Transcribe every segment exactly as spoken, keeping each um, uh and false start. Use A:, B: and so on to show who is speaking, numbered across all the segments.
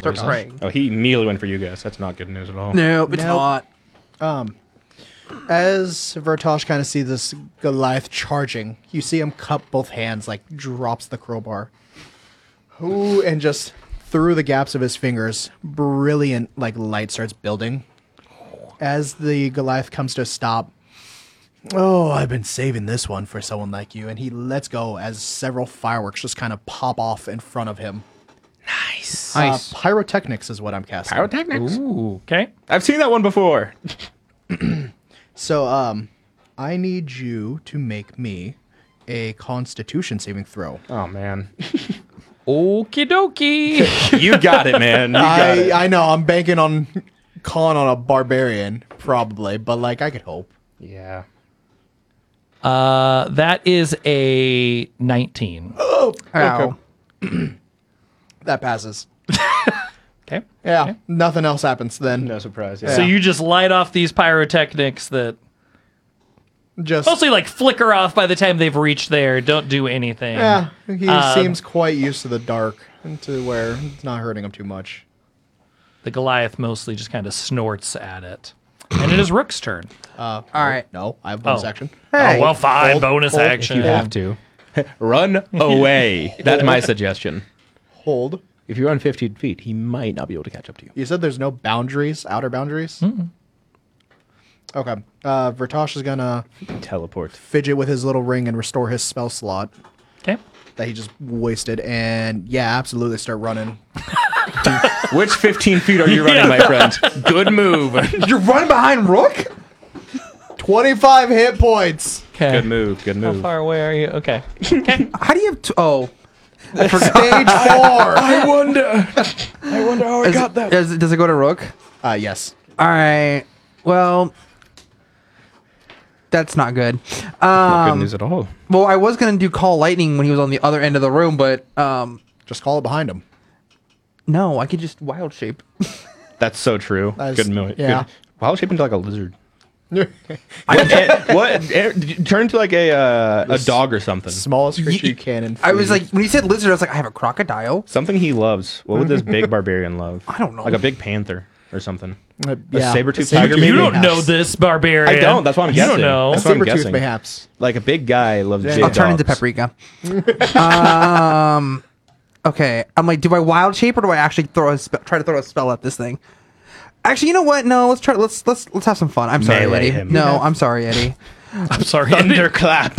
A: Start praying.
B: Oh, he immediately went for you guys. That's not good news at all.
A: Nope, it's
C: Nope.
A: not.
C: As Vertosh kind of sees this Goliath charging, you see him cup both hands, like drops the crowbar. Ooh, and just through the gaps of his fingers, brilliant like light starts building. As the Goliath comes to a stop, oh, I've been saving this one for someone like you. And he lets go as several fireworks just kind of pop off in front of him.
B: Nice.
A: Nice.
C: Uh, pyrotechnics is what I'm casting.
B: Pyrotechnics?
D: Ooh, okay.
B: I've seen that one before.
C: So, um, I need you to make me a Constitution saving throw.
B: Oh, man.
D: Okie dokie.
B: You got it, man. You got
C: I
B: it.
C: I know I'm banking on calling on a barbarian probably, but like I could hope.
B: Yeah.
D: uh, that is a nineteen.
A: Ow.
C: That passes.
D: Okay.
C: Yeah,
D: Okay.
C: nothing else happens then.
B: No surprise. Yeah.
D: So you just light off these pyrotechnics that
C: Just
D: mostly like flicker off by the time they've reached there. Don't do anything.
C: yeah, he
D: Um,
C: seems quite used to the dark, to where it's not hurting him too much.
D: The Goliath mostly just kind of snorts at it. And it is Rook's turn.
C: Uh,
A: All right.
C: No, I have bonus
D: Oh.
C: action.
A: Hey.
D: Oh, well, fine.
C: hold-
D: bonus
C: hold if
D: action.
B: You have to. Run away. That's my suggestion.
C: Hold.
B: If you run fifteen feet, he might not be able to catch up to you.
C: You said there's no boundaries, outer boundaries.
D: Mm-mm.
C: Okay. Uh, Vertosh is gonna
B: Teleport.
C: fidget with his little ring and restore his spell slot
D: Okay.
C: that he just wasted, and yeah, absolutely start running.
B: Which fifteen feet are you running, my friend? Good move.
A: You're running behind Rook?
C: Twenty-five hit points.
D: Okay.
B: Good move. Good
D: How
B: move.
D: far away are you? Okay. Okay.
A: How do you have t- oh.
C: Stage four.
B: I wonder. I wonder how I
A: Is it- is it- does it go to Rook?
C: Uh, yes.
A: All right. Well, that's not good.
B: Not good
A: Um,
B: news at all.
A: well, I was gonna do call lightning when he was on the other end of the room, but um,
C: Just call it behind him.
A: no, I could just wild shape.
B: That's so true.
C: That's-
B: Good move.
C: yeah.
B: Good. Wild shape into like a lizard. what? eh, what eh, turn into like a uh, a dog or something.
C: Smallest creature
A: Ye-
C: you can. And
A: I was
C: free.
A: like, when you said lizard, I was like, I have a crocodile.
B: Something he loves. What would this big barbarian love?
A: I don't know.
B: Like a big panther or something.
C: Uh,
B: A
C: yeah.
B: saber-toothed
C: A
B: tiger,
C: saber-toothed
B: maybe?
D: You don't
C: mayhaps.
D: know this, barbarian.
B: I don't. That's what I'm
D: You
B: guessing.
D: don't know.
B: That's what I'm
C: Saber-toothed
B: guessing.
C: mayhaps.
B: Like a big guy loves big
A: I'll turn into
B: dogs.
A: paprika. um, okay. I'm like, do I wild shape or do I actually throw a spe- try to throw a spell at this thing? Actually, you know what? No, let's try. Let's let's let's have some fun. I'm sorry,
B: Melee
A: Eddie.
B: him.
A: No,
B: Yeah.
A: I'm sorry, Eddie.
D: I'm sorry.
B: Thunderclap.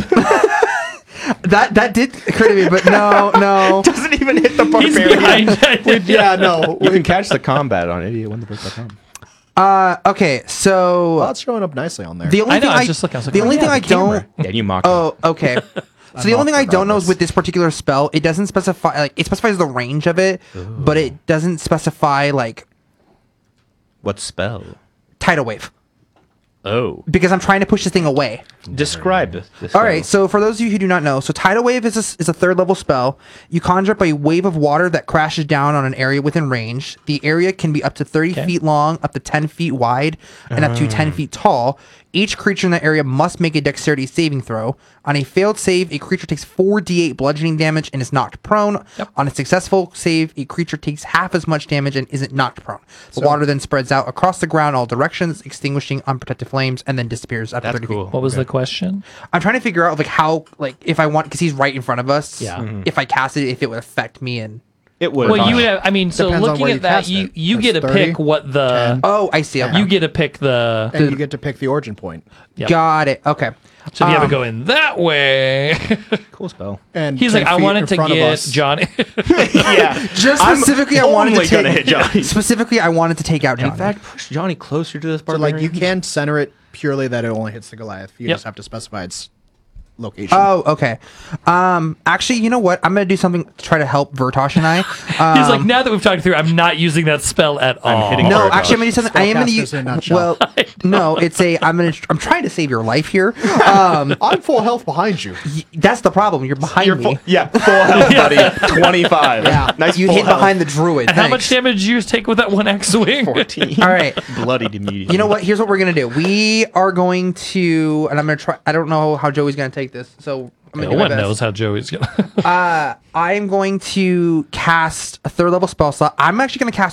A: That that did occur to me, but no, no.
B: Doesn't even hit the
D: He's
B: barbarian.
D: behind.
C: Yeah, no.
B: You can catch the combat on idiot win the book dot com.
A: Uh, okay. So
C: Well, it's showing up nicely on there.
A: the only
D: I know,
A: thing
D: I
A: I,
D: was just looking, I was like,
A: the
D: oh,
A: only
D: yeah,
A: thing
D: the
A: I don't.
D: camera.
B: Yeah, you mock.
A: Oh, okay. So the only thing I don't know is
C: regardless.
A: with this particular spell, it doesn't specify like it specifies the range of it, but it doesn't specify like
B: What spell?
A: tidal wave
B: Oh.
A: because I'm trying to push this thing away.
B: Describe this. this
A: All
B: spell.
A: right, so for those of you who do not know, so tidal wave is a, is a third level spell. You conjure up a wave of water that crashes down on an area within range. The area can be up to thirty
D: Okay.
A: feet long, up to ten feet wide, and up to ten feet tall. Each creature in that area must make a dexterity saving throw. On a failed save, a creature takes four d eight bludgeoning damage and is knocked prone.
D: Yep.
A: On a successful save, a creature takes half as much damage and isn't knocked prone. The water then spreads out across the ground all directions, extinguishing unprotected flames, and then disappears after
B: That's
A: thirty
B: cool.
A: feet.
D: What was the question?
A: I'm trying to figure out like how like if I want because he's right in front of us.
D: Yeah. Mhm.
A: If I cast it, if it would affect me and.
B: It would.
D: Well, you would have. I mean, so
C: Depends on
D: looking
C: where
D: at
C: you
D: that,
C: cast
D: you
C: it.
D: you
C: That's
D: get to
C: thirty,
D: pick what the
C: ten.
A: Oh, I see. Okay.
D: you get to pick the.
C: and you get to pick the origin point.
D: Yep.
A: Got it. Okay.
D: So if you have
A: Um,
D: it going that way,
B: cool spell.
C: And
D: he's like,
C: ten
D: I
C: feet
D: wanted
C: in
D: to
C: front of
D: get
C: us.
D: Johnny.
B: Yeah.
A: Just
B: I'm
A: specifically, I wanted
B: only
A: to take.
B: gonna hit Johnny.
A: Specifically, I wanted to take out Johnny.
B: In fact, push Johnny closer to this
C: So
B: barbarian.
C: like you can center it purely that it only hits the Goliath. You
D: Yep.
C: just have to specify its location.
A: Oh, okay. Um, actually, you know what? I'm gonna do something to try to help Vertosh and I. Um,
D: He's like, now that we've talked through, I'm not using that spell at all.
B: hitting
A: no,
B: Vertosh.
A: actually, I'm gonna do something. I am gonna
C: Spellcasters
A: use.
C: in a nutshell.
A: Well, no, it's a. I'm gonna. I'm trying to save your life here. Um,
C: I'm full health behind you.
A: y- that's the problem. You're behind
B: You're
A: me.
B: full, yeah, full health, buddy. twenty-five.
C: Yeah.
B: Nice.
A: You
B: full
A: hid
B: health.
A: behind the druid.
D: And how much
A: Thanks.
D: damage did you take with that one X-wing?
B: fourteen.
A: All right.
B: Bloodied immediately.
A: You know what? Here's what we're gonna do. We are going to, and I'm gonna try. I don't know how Joey's gonna take this, so I'm gonna
D: No
A: do my
D: one
A: best.
D: knows how Joey's gonna.
A: Uh, I'm going to cast a third level spell slot. I'm actually gonna cast